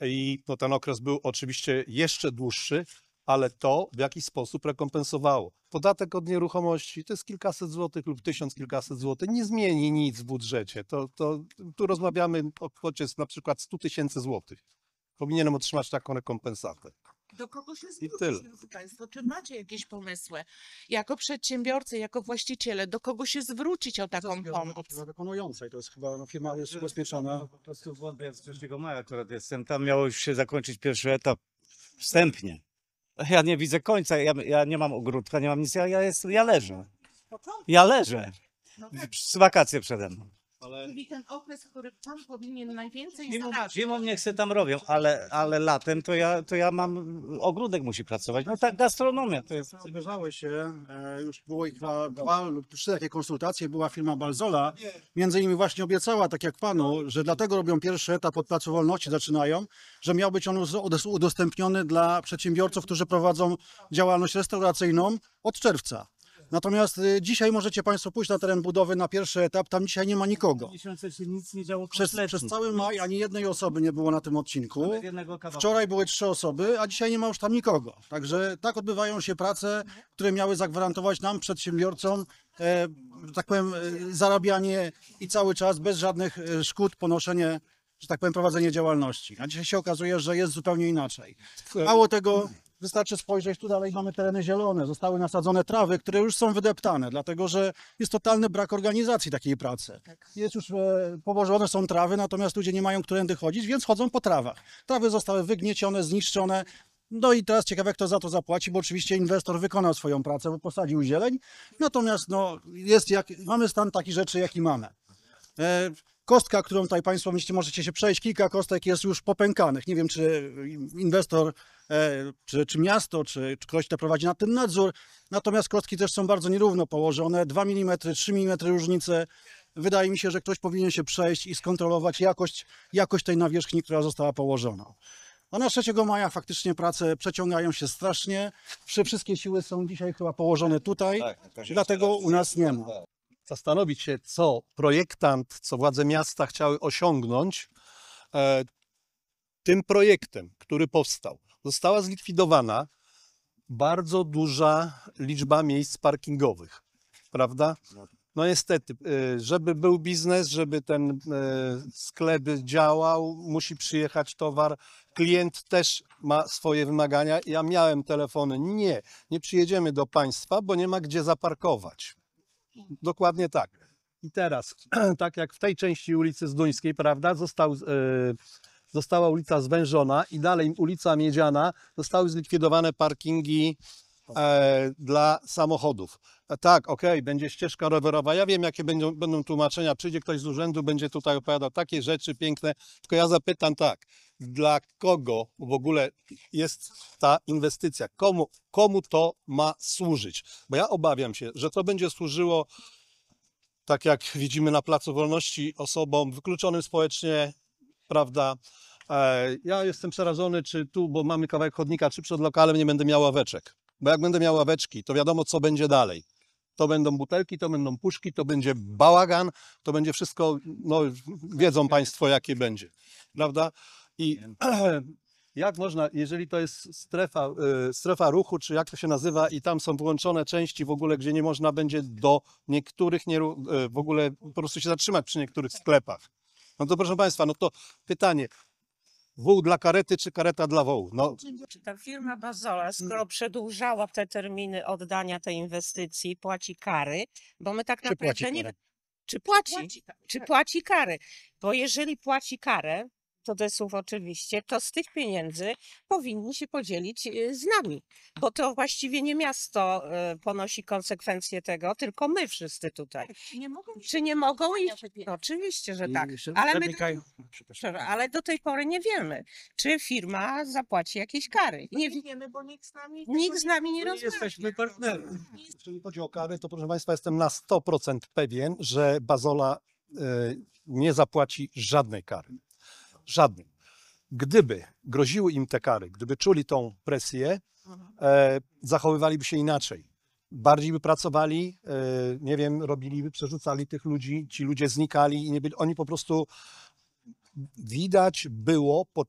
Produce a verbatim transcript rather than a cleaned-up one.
i no, ten okres był oczywiście jeszcze dłuższy, ale to w jakiś sposób rekompensowało. Podatek od nieruchomości to jest kilkaset złotych lub tysiąc kilkaset złotych, nie zmieni nic w budżecie. To, to, tu rozmawiamy o kwocie na przykład stu tysięcy złotych. Powinienem otrzymać taką rekompensatę. Do kogo się I tyle. zwrócić, drodzy Państwo? Czy macie jakieś pomysły? Jako przedsiębiorcy, jako właściciele, do kogo się zwrócić o taką pomoc? Firma wykonująca i to jest chyba no, firma jest ubezpieczona. Po prostu w Łodwie z trzeciego maja akurat jestem. Tam miało już się zakończyć pierwszy etap wstępnie. Ja nie widzę końca, ja, ja nie mam ogródka, nie mam nic, ja, ja, jest, ja leżę. Ja leżę. No tak, Z wakacje przede mną. Ale czyli ten okres, który Pan powinien najwięcej Zimą, zarabiać. zimą niech se tam robią, ale, ale latem to ja, to ja mam, ogródek musi pracować. No tak, gastronomia to jest. Zbliżały się, e, już było ich dwa, dwa lub trzy takie konsultacje, była firma Balzola, między innymi właśnie obiecała, tak jak panu, że dlatego robią pierwszy etap od Placu Wolności, zaczynają, że miał być on uz- udostępniony dla przedsiębiorców, którzy prowadzą działalność restauracyjną od czerwca. Natomiast y, dzisiaj możecie Państwo pójść na teren budowy na pierwszy etap, tam dzisiaj nie ma nikogo. Miesiące się nic nie działo Przez, kompletnie. przez cały maj ani jednej osoby nie było na tym odcinku. Nawet jednego kawałka. Wczoraj były trzy osoby, a dzisiaj nie ma już tam nikogo. Także tak odbywają się prace, które miały zagwarantować nam, przedsiębiorcom, e, że tak powiem, e, zarabianie i cały czas bez żadnych e, szkód ponoszenie, że tak powiem, prowadzenie działalności. A dzisiaj się okazuje, że jest zupełnie inaczej. Mało tego, wystarczy spojrzeć, tu dalej mamy tereny zielone, zostały nasadzone trawy, które już są wydeptane, dlatego że jest totalny brak organizacji takiej pracy. Jest już e, położone są trawy, natomiast ludzie nie mają którędy chodzić, więc chodzą po trawach. Trawy zostały wygniecione, zniszczone. No i teraz ciekawe, kto za to zapłaci, bo oczywiście inwestor wykonał swoją pracę, bo posadził zieleń, natomiast no, jest jak, mamy stan taki rzeczy, jaki mamy. E, Kostka, którą tutaj Państwo myślicie, możecie się przejść, kilka kostek jest już popękanych. Nie wiem, czy inwestor, e, czy, czy miasto, czy, czy ktoś, kto prowadzi nad tym nadzór. Natomiast kostki też są bardzo nierówno położone, dwa milimetry, trzy milimetry różnice. Wydaje mi się, że ktoś powinien się przejść i skontrolować jakość, jakość tej nawierzchni, która została położona. A na trzeciego maja faktycznie prace przeciągają się strasznie. Wszy- Wszystkie siły są dzisiaj chyba położone tutaj, dlatego u nas nie ma. zastanowić się, co projektant, co władze miasta chciały osiągnąć e, tym projektem, który powstał. Została zlikwidowana bardzo duża liczba miejsc parkingowych, prawda? No niestety, e, żeby był biznes, żeby ten e, sklep działał, musi przyjechać towar. Klient też ma swoje wymagania. Ja miałem telefony, nie, nie przyjedziemy do państwa, bo nie ma gdzie zaparkować. Dokładnie tak. I teraz, tak jak w tej części ulicy Zduńskiej, prawda, został, e, została ulica zwężona i dalej ulica Miedziana, zostały zlikwidowane parkingi e, dla samochodów. E, tak, okej, okay, będzie ścieżka rowerowa. Ja wiem, jakie będą, będą tłumaczenia. Przyjdzie ktoś z urzędu, będzie tutaj opowiadał takie rzeczy piękne. Tylko ja zapytam tak, dla kogo w ogóle jest ta inwestycja? Komu, komu to ma służyć? Bo ja obawiam się, że to będzie służyło, tak jak widzimy na Placu Wolności, osobom wykluczonym społecznie, prawda? E, ja jestem przerażony, czy tu, bo mamy kawałek chodnika, czy przed lokalem nie będę miał ławeczek. Bo jak będę miał ławeczki, to wiadomo, co będzie dalej. To będą butelki, to będą puszki, to będzie bałagan, to będzie wszystko, no wiedzą Państwo, jakie będzie, prawda? I jak można, jeżeli to jest strefa, y, strefa ruchu, czy jak to się nazywa, i tam są wyłączone części w ogóle, gdzie nie można będzie do niektórych, nie, y, w ogóle po prostu się zatrzymać przy niektórych sklepach. No to proszę Państwa, no to pytanie, wół dla karety, czy kareta dla wołu? No, Czy ta firma Balzola, skoro przedłużała te terminy oddania tej inwestycji, płaci kary, bo my tak Czy naprawdę płaci nie karę? wiem, czy płaci, Płaci, tak, czy tak. płaci kary, bo jeżeli płaci karę, to do słów oczywiście, to z tych pieniędzy powinni się podzielić e, z nami, bo to właściwie nie miasto e, ponosi konsekwencje tego, tylko my wszyscy tutaj. Nie mogą Czy nie mogą i te pieniądze. oczywiście, że I tak, jeszcze ale my replika- Przepraszam, ale do tej pory nie wiemy, czy firma zapłaci jakieś kary. Nie, Nie wi- wiemy, bo nikt z nami nikt tego z nami nie My rozmawia. jesteśmy partnerami. jeżeli chodzi o kary, to proszę Państwa, jestem na sto procent pewien, że Balzola y, nie zapłaci żadnej kary. Żadnej. Gdyby groziły im te kary, gdyby czuli tą presję, e, zachowywaliby się inaczej. Bardziej by pracowali, e, nie wiem, robiliby, przerzucali tych ludzi, ci ludzie znikali i nie byli, oni po prostu widać było po